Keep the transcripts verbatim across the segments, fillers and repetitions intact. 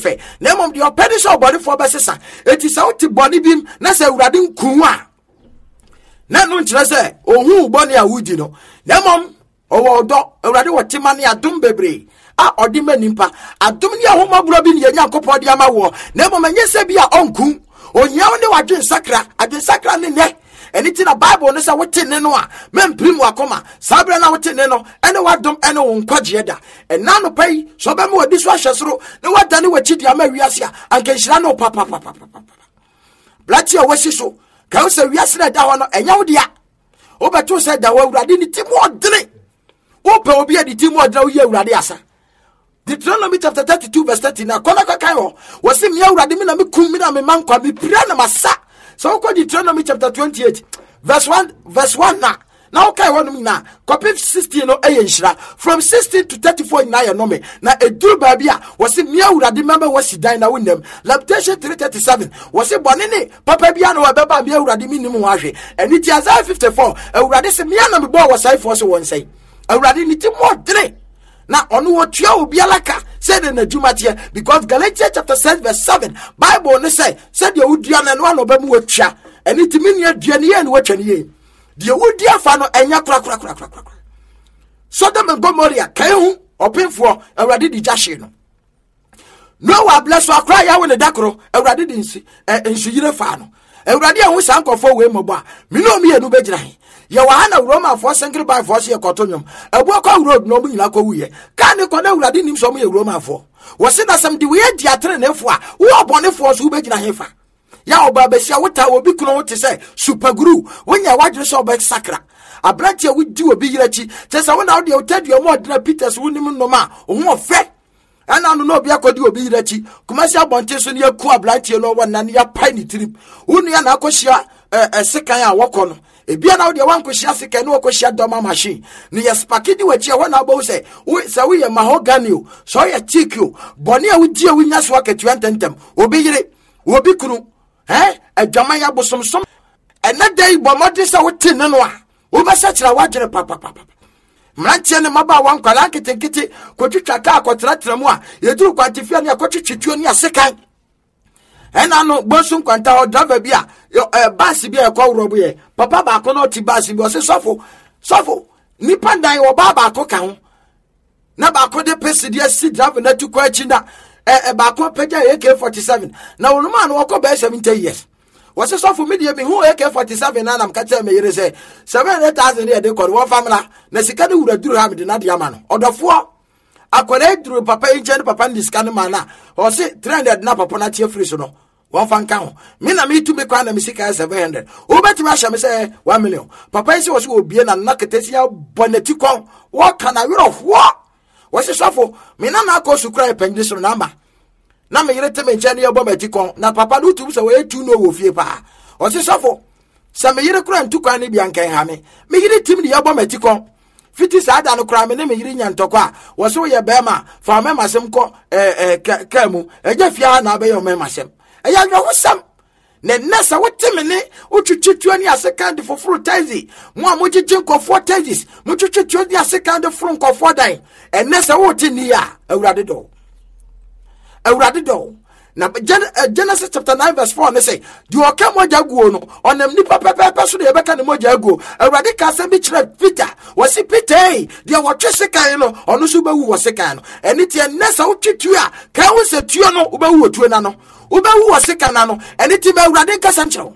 fe na mom de opedi so body for besesa eti sa uti body bim na se awurade nku a na no nkyere se ohun body a wudi no na mom owo do awurade wotima ne adom bebre a odima nimpa adom ne ahoma bro bi ne Yakobɔ de ama wo na mom anyese bi a onku onyaw ne wadwen sakra adwen sakra ne ne anything a Bible no say wote ne no a memprim wakoma sabre na wote ne no ene wadom ene wo nkwaje da ena no pai so be me wadi so ahwesoro ne wadane wachidi ama wiase a ankenhira no papa papa papa blati o wasi so ka wo say wiase na da ho no enya wo dia wo beto say da wo awurade ni timo odene wo pe obi adi timo odene wo ye awurade asa Deuteronomy chapter thirty-two verse thirty na kona kwa kayo wasi mi awurade mi na me kum mi na me mankwa mi pira na masa. So go Deuteronomy chapter twenty-eight verse one verse one na now okay one na copy sixteen no eyenhira from sixteen to thirty-four na ya no me na eduru babia was me awurade member was dan na wonem Lamentation three thirty-seven was bone ne papa bia no beba me awurade mi nim ho ahwe eni ti Isaiah fifty-four awurade se me na me bo was I for so won say awurade ni ti mo dre na onu wo tua obi alaka said in the Jumatia because Galatians chapter six verse seven Bible ne say said the udua na no no ba mu watua eni ti menia duane ye na watwa ne ye de udia fa no enya kra kra kra kra kra Sodom and Gomorrah kai hu opemfo awurade di jashe no Noah bless wa kra ya we ne dakoro awurade di nsi ensu yire fa no awurade ahu sankofo we mobo a me no me enu begyina he ye wa ha na Roma for single by force ye kotonyom ebu akwa road no mu nyina ko wuye ka ne ko na awurade nim so mo ye Roma for wo se na sam di we di atre ne fo a wo obone fo so begyina he fa ya oba besia wota obi kuno wote say super guru wonya wadwere so oba sakra abrantie wudi obi yirachi tesa wona wo de otadua mo odina Peters wonim no ma ho fe ana no no obi akodi obi yirachi kumasi abonte so ne yaku abrantie no wona ne ya pai ni tirim wonu ya na akohia sekan a wokɔ no ebia na wo de wankohia sekan no wakohia doma machine ne yespakidi wachi a wona abo say wo say wo ye mahogany o so ye teak o bone a wudi a wunya so akatu antentem obi yire obi kunu eh adwaman ya bosomsom ena dai bomode sa wote ne no a wo ba sa kira wadwere papa papa mrantie ne maba wan kwala ketekete kotwitwa ka akotratra mu a yeduru kwantifia ne akotwitwituo ne asekan ena no bosum kwanta o driver bia bus bia ekɔwro ye papa ba ko no ti bus bia o se sofo sofo ni pandan wo ba ba ko ka ho na ba ko de pesi de si driver na tu kwa chi na e ba ko peja A K forty-seven na woluma no ko ba seventy years was so for me me who A K forty-seven na nam ka tell me yere say seven hundred thousand e de ko wo famila na sika de wura duru ha me de na de ama no odofo akwara duru papa enche papa ndi sika no ma na o se three hundred na papa na tie free so no one fan kan me na me tu me kwa na me sika seven hundred o beti ma sha me say one million papa say was obie na na ketesia boneti kon wo kana wero ho was so for me na na ko sukra penji so number na me yere teme nche ne yobo meti kon na papa do tu so we tu no wo fie pa o se so for sa me yere kura ntu kwa ne bia nkan ha me me yere tim ne yobo meti kon fiti saada no kura me ne me yere nya ntokwa wo so ye bema fa me masem ko eh eh kamu eja fia na be yo me masem eya yo sam ne nesa wote me ne otwetwetu ani asekand for fruit taxi mo amogigin ko for taxis mo twetwetu ani asekand for ko for dan en nesa wote ni ya awurade do awurade do na Genesis chapter nine verse four ne say di oka moja guo no onam nipa pepepe so de beka ne moja guo awurade ka se bi kire Peter wasi Peter de wotwe sekan no ono so bawu wo sekan no eni tie nesa wotwetu a ka wo se tuo no wo bawu otuo na no wo bawu wo sekan na no eni tie awurade ka sanchiro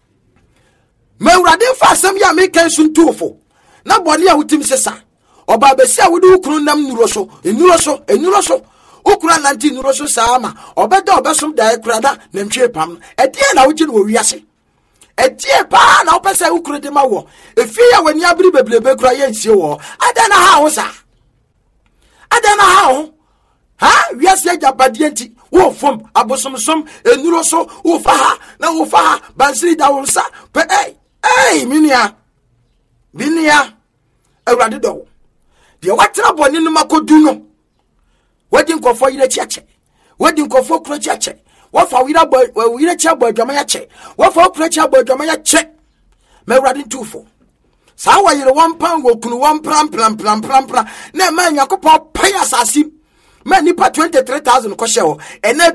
ma awurade fa asem ya me kan sun tuofo na bone a wotim sesa oba besi a wode ukunu nam nuro so enuro so enuro so okura nanti nuro so sama obeda obesom dai kurada na ntwe pam edie na wogi no wiase edie pa na opese ukuru de mawo efi ya wani abiri beblebe kura ye nsie wo ada na ha wo sa ada na ha wo ha wiase jabadie nti wo fom abosomsom enuro so wo fa ha na wo fa ha bansiri da wo sa pe eh eh minia binia awurade do de watena boni no makodu no wedding kofo yire chiache wedding kofo kro chiache wo fa wira boy wira chia boy dwama ya che wo fa kro chia boy dwama ya che me awurade ntufo sa wa yire one pound wo kunu one pram pram pram pram pram na ma nyakopo pay asasi ma nipa twenty-three thousand ko hye ho ena